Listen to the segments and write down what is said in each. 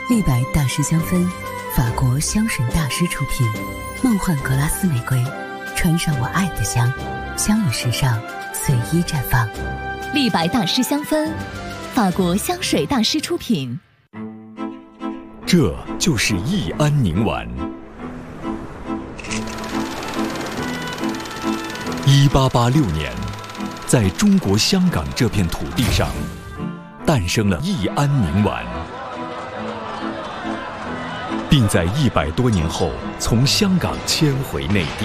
立白大师香氛，法国香水大师出品，梦幻格拉斯玫瑰，穿上我爱的香，香与时尚随意绽放。 立白大师香氛，法国香水大师出品。 这就是益安宁丸。1886年，在中国香港这片土地上，诞生了益安宁丸，并在100多年后从香港迁回内地。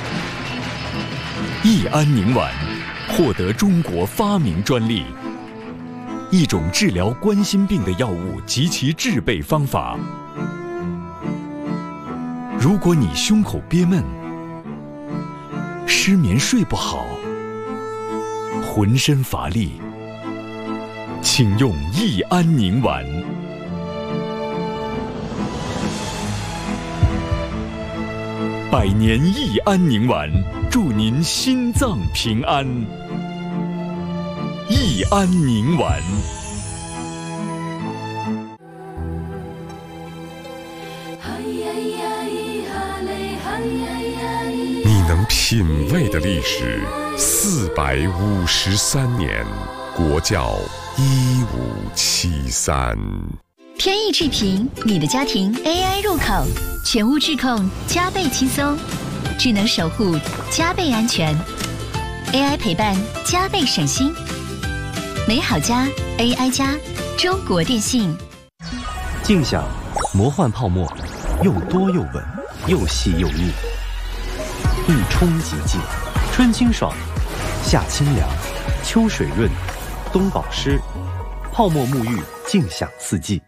益安宁丸获得中国发明专利，一种治疗冠心病的药物及其制备方法。如果你胸口憋闷、失眠睡不好、浑身乏力，请用益安宁丸。100年益安宁丸，祝您心脏平安。益安宁丸。 你能品味的历史453年，国窖1573。 天翼智屏，你的家庭 AI 入口，全屋智控加倍轻松，智能守护加倍安全， AI 陪伴加倍省心。美好家 AI 家，中国电信。 静享魔幻泡沫，又多又稳，又细又密，一冲即净，春清爽，夏清凉，秋水润，冬保湿，泡沫沐浴，静享四季。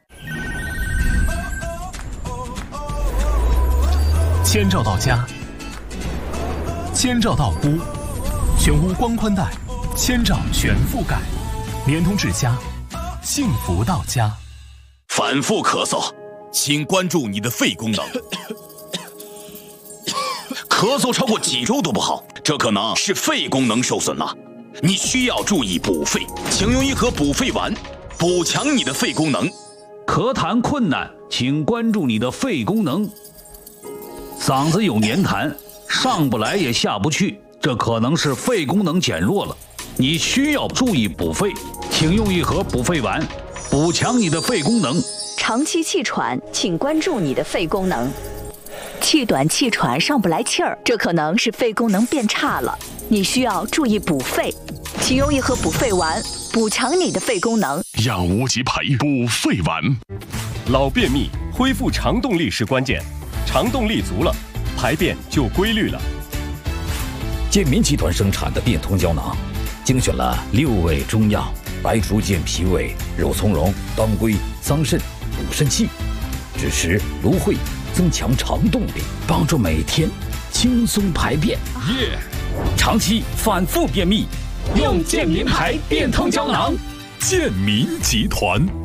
千兆到家，千兆到屋，全屋光宽带，千兆全覆盖，联通至家，幸福到家。 反复咳嗽，请关注你的肺功能。咳嗽超过几周都不好，这可能是肺功能受损了，你需要注意补肺，请用一盒补肺丸，补强你的肺功能。 咳痰困难，请关注你的肺功能。嗓子有黏痰，上不来也下不去，这可能是肺功能减弱了，你需要注意补肺，请用一盒补肺丸，补强你的肺功能。 长期气喘，请关注你的肺功能。气短气喘上不来气儿，这可能是肺功能变差了，你需要注意补肺，请用一盒补肺丸，补强你的肺功能。 养无极培补肺丸。 老便秘，恢复肠动力是关键，肠动力足了，排便就规律了。 健民集团生产的变通胶囊，精选了6味中药：白术健脾胃、肉苁蓉、当归、桑葚，补肾气，支持芦荟，增强肠动力，帮助每天轻松排便。长期反复便秘，用健民牌变通胶囊。 健民集团。